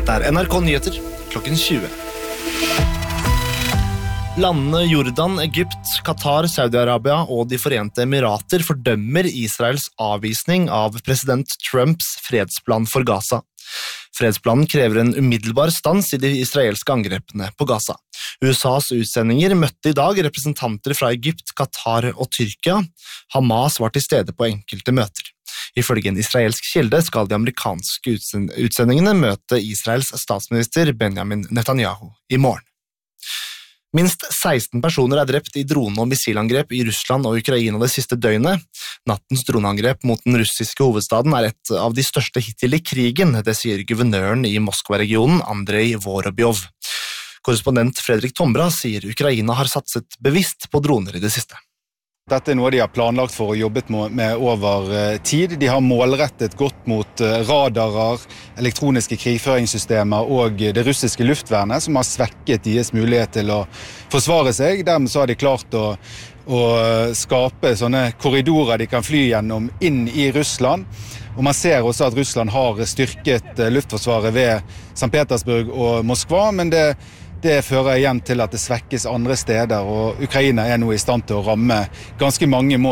Dette NRK Nyheter, klokken 20. Landene Jordan, Egypt, Qatar, Saudi-Arabia og De Forente Emirater fordømmer Israels avvisning av president Trumps fredsplan for Gaza. Fredsplanen krever en umiddelbar stans i de israelske angrepene på Gaza. USAs utsendinger møtte i dag representanter fra Egypt, Qatar og Tyrkia. Hamas var til stede på enkelte møter. Ifølge en israelsk kilde skal de amerikanske utsendingene møte Israels statsminister Benjamin Netanyahu i morgen. Minst 16 personer er drept i drone- og missilangrep i Russland og Ukraina det siste døgnet. Nattens droneangrep mot den russiske hovedstaden er et av de største hittil i krigen, det sier guvernøren i Moskva-regionen, Andrei Vorobjov. Korrespondent Fredrik Tombra sier Ukraina har satset bevisst på droner i det siste. Dette er noe de har planlagt for og jobbet med over tid. De har målrettet godt mot radarer, elektroniske krigføringssystemer og det russiske luftvernet, som har svekket deres mulighet til å forsvare seg. Dermed så har de klart å skape sånne korridorer de kan fly gjennom inn i Russland. Og man ser også at Russland har styrket luftforsvaret ved St. Petersburg og Moskva, men det fører igjen til at det svekkes andre steder, og Ukraina er nå i stand til å ramme ganske mange mål